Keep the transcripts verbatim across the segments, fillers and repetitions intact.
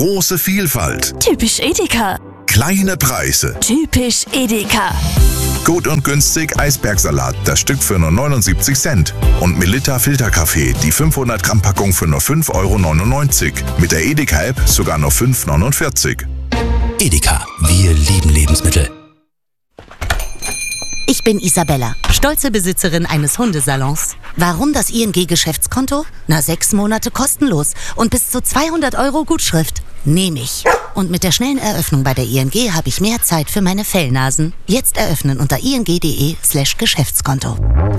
Große Vielfalt. Typisch Edeka. Kleine Preise. Typisch Edeka. Gut und günstig Eisbergsalat, das Stück für nur neunundsiebzig Cent. Und Melitta Filterkaffee, die fünfhundert Gramm Packung für nur fünf Euro neunundneunzig. Mit der Edeka-App sogar nur fünf Euro neunundvierzig. Edeka, wir lieben Lebensmittel. Ich bin Isabella, stolze Besitzerin eines Hundesalons. Warum das I N G-Geschäftskonto? Na, sechs Monate kostenlos und bis zu zweihundert Euro Gutschrift. Nehme ich. Und mit der schnellen Eröffnung bei der I N G habe ich mehr Zeit für meine Fellnasen. Jetzt eröffnen unter ing.de slash Geschäftskonto.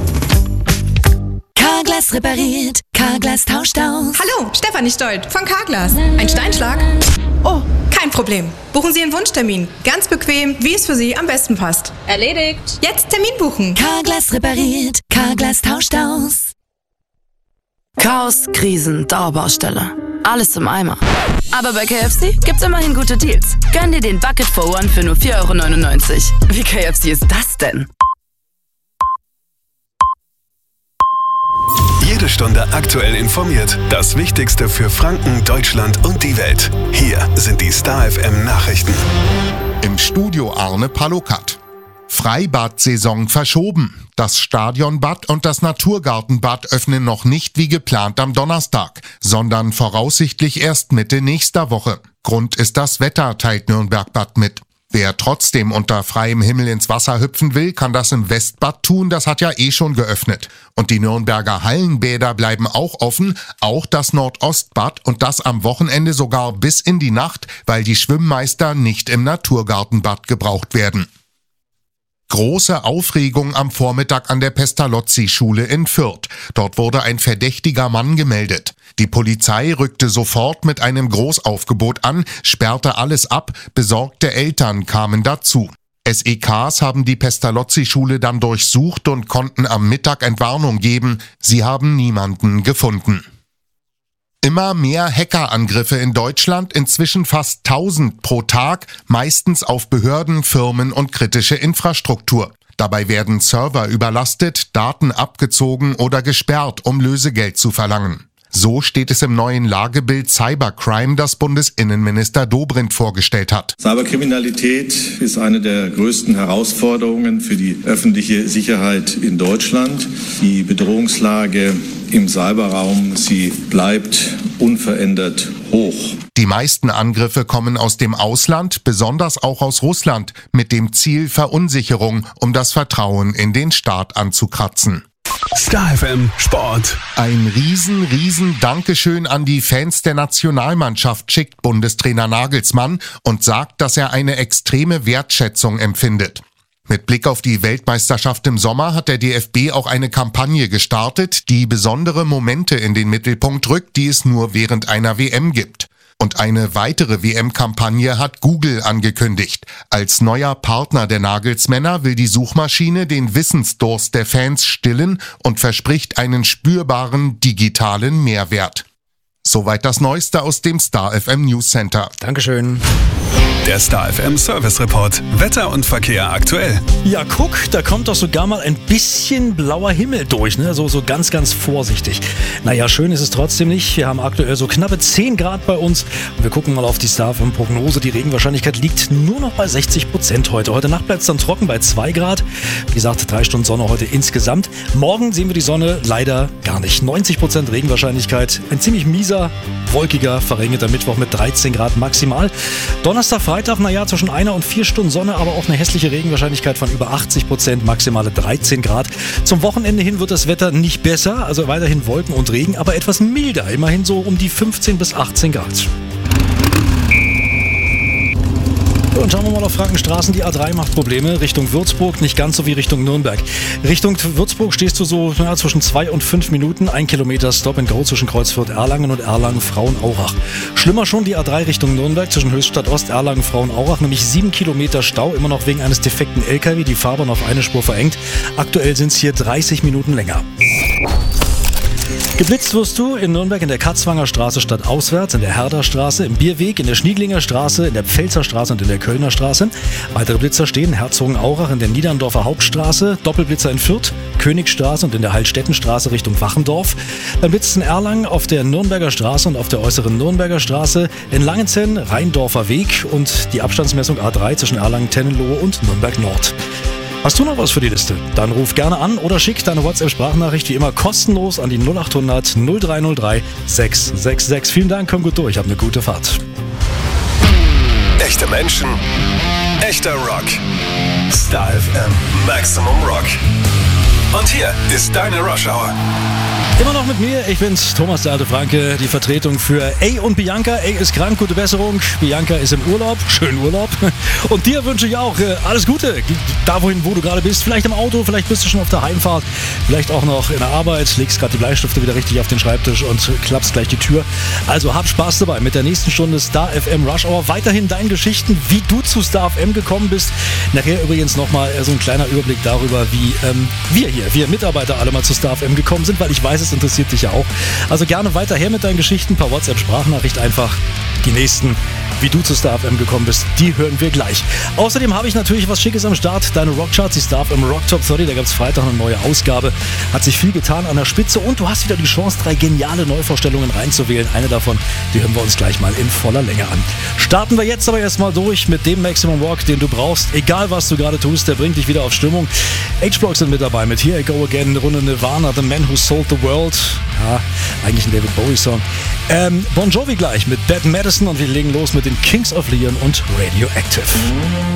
Carglass repariert, Carglass tauscht aus. Hallo, Stefanie Stolt von Carglass. Ein Steinschlag? Oh, kein Problem. Buchen Sie Ihren Wunschtermin. Ganz bequem, wie es für Sie am besten passt. Erledigt. Jetzt Termin buchen. Carglass repariert, Carglass tauscht aus. Chaos, Krisen, Dauerbaustelle. Alles im Eimer. Aber bei K F C gibt's immerhin gute Deals. Gönn dir den Bucket for One für nur vier Euro neunundneunzig. Wie K F C ist das denn? Jede Stunde aktuell informiert. Das Wichtigste für Franken, Deutschland und die Welt. Hier sind die Star F M Nachrichten. Im Studio Arne Palokat. Freibad-Saison verschoben. Das Stadionbad und das Naturgartenbad öffnen noch nicht wie geplant am Donnerstag, sondern voraussichtlich erst Mitte nächster Woche. Grund ist das Wetter, teilt Nürnberg-Bad mit. Wer trotzdem unter freiem Himmel ins Wasser hüpfen will, kann das im Westbad tun, das hat ja eh schon geöffnet. Und die Nürnberger Hallenbäder bleiben auch offen, auch das Nordostbad und das am Wochenende sogar bis in die Nacht, weil die Schwimmmeister nicht im Naturgartenbad gebraucht werden. Große Aufregung am Vormittag an der Pestalozzi-Schule in Fürth. Dort wurde ein verdächtiger Mann gemeldet. Die Polizei rückte sofort mit einem Großaufgebot an, sperrte alles ab, besorgte Eltern kamen dazu. S E Ks haben die Pestalozzi-Schule dann durchsucht und konnten am Mittag Entwarnung geben. Sie haben niemanden gefunden. Immer mehr Hackerangriffe in Deutschland, inzwischen fast tausend pro Tag, meistens auf Behörden, Firmen und kritische Infrastruktur. Dabei werden Server überlastet, Daten abgezogen oder gesperrt, um Lösegeld zu verlangen. So steht es im neuen Lagebild Cybercrime, das Bundesinnenminister Dobrindt vorgestellt hat. Cyberkriminalität ist eine der größten Herausforderungen für die öffentliche Sicherheit in Deutschland. Die Bedrohungslage im Cyberraum, sie bleibt unverändert hoch. Die meisten Angriffe kommen aus dem Ausland, besonders auch aus Russland, mit dem Ziel Verunsicherung, um das Vertrauen in den Staat anzukratzen. Star F M Sport. Ein riesen, riesen Dankeschön an die Fans der Nationalmannschaft schickt Bundestrainer Nagelsmann und sagt, dass er eine extreme Wertschätzung empfindet. Mit Blick auf die Weltmeisterschaft im Sommer hat der D F B auch eine Kampagne gestartet, die besondere Momente in den Mittelpunkt rückt, die es nur während einer W M gibt. Und eine weitere W M-Kampagne hat Google angekündigt. Als neuer Partner der Nagelsmänner will die Suchmaschine den Wissensdurst der Fans stillen und verspricht einen spürbaren digitalen Mehrwert. Soweit das Neueste aus dem Star F M News Center. Dankeschön. Der Star F M Service Report. Wetter und Verkehr aktuell. Ja, guck, da kommt doch sogar mal ein bisschen blauer Himmel durch, ne? So, so ganz, ganz vorsichtig. Naja, schön ist es trotzdem nicht. Wir haben aktuell so knappe zehn Grad bei uns. Und wir gucken mal auf die Star F M Prognose. Die Regenwahrscheinlichkeit liegt nur noch bei sechzig Prozent heute. Heute Nacht bleibt es dann trocken bei zwei Grad. Wie gesagt, drei Stunden Sonne heute insgesamt. Morgen sehen wir die Sonne leider gar nicht. neunzig Prozent Regenwahrscheinlichkeit. Ein ziemlich mieser, wolkiger, verregneten Mittwoch mit dreizehn Grad maximal. Donnerstag, Freitag, naja, zwischen einer und vier Stunden Sonne, aber auch eine hässliche Regenwahrscheinlichkeit von über achtzig Prozent, maximale dreizehn Grad. Zum Wochenende hin wird das Wetter nicht besser, also weiterhin Wolken und Regen, aber etwas milder, immerhin so um die fünfzehn bis achtzehn Grad. Und schauen wir mal auf Frankenstraßen. Die A drei macht Probleme Richtung Würzburg, nicht ganz so wie Richtung Nürnberg. Richtung Würzburg stehst du so na, zwischen zwei und fünf Minuten, ein Kilometer Stop and Go zwischen Kreuzfürth Erlangen und Erlangen-Frauenaurach. Schlimmer schon die A drei Richtung Nürnberg zwischen Höchstadt Ost, Erlangen, Frauenaurach, nämlich sieben Kilometer Stau, immer noch wegen eines defekten L K W, die Fahrbahn auf eine Spur verengt. Aktuell sind es hier dreißig Minuten länger. Geblitzt wirst du in Nürnberg in der Katzwanger Straße stadtauswärts, in der Herderstraße, im Bierweg, in der Schnieglinger Straße, in der Pfälzer Straße und in der Kölner Straße. Weitere Blitzer stehen in Herzogenaurach in der Niederndorfer Hauptstraße, Doppelblitzer in Fürth, Königstraße und in der Heilstättenstraße Richtung Wachendorf. Dann blitzt in Erlangen auf der Nürnberger Straße und auf der äußeren Nürnberger Straße, in Langenzenn Rheindorfer Weg und die Abstandsmessung A drei zwischen Erlangen-Tennenlohe und Nürnberg Nord. Hast du noch was für die Liste? Dann ruf gerne an oder schick deine WhatsApp-Sprachnachricht wie immer kostenlos an die null acht hundert null drei null drei sechs sechs sechs. Vielen Dank, komm gut durch, hab eine gute Fahrt. Echte Menschen, echter Rock. Star F M Maximum Rock. Und hier ist deine Rush Hour. Immer noch mit mir, ich bin's, Thomas der alte Franke, die Vertretung für A und Bianca. A ist krank, gute Besserung. Bianca ist im Urlaub, schönen Urlaub. Und dir wünsche ich auch äh, alles Gute. Da wohin, wo du gerade bist, vielleicht im Auto, vielleicht bist du schon auf der Heimfahrt, vielleicht auch noch in der Arbeit, legst gerade die Bleistifte wieder richtig auf den Schreibtisch und klappst gleich die Tür. Also hab Spaß dabei mit der nächsten Stunde Star F M Rush Hour. Weiterhin deine Geschichten, wie du zu Star F M gekommen bist. Nachher übrigens nochmal so ein kleiner Überblick darüber, wie ähm, wir hier, wir Mitarbeiter alle mal zu Star F M gekommen sind, weil ich weiß, es interessiert dich ja auch. Also gerne weiter her mit deinen Geschichten, per WhatsApp-Sprachnachricht einfach. Die nächsten, wie du zu Star F M gekommen bist, die hören wir gleich. Außerdem habe ich natürlich was Schickes am Start. Deine Rockcharts, die Star F M Rock Top dreißig, da gab es Freitag eine neue Ausgabe. Hat sich viel getan an der Spitze und du hast wieder die Chance, drei geniale Neuvorstellungen reinzuwählen. Eine davon, die hören wir uns gleich mal in voller Länge an. Starten wir jetzt aber erstmal durch mit dem Maximum Rock, den du brauchst. Egal, was du gerade tust, der bringt dich wieder auf Stimmung. H-Block sind mit dabei mit Here I Go Again, eine Runde Nirvana, The Man Who Sold the World. Ja, eigentlich ein David Bowie-Song. Ähm, Bon Jovi gleich mit Bad Medicine und wir legen los mit den Kings of Leon und Radioactive.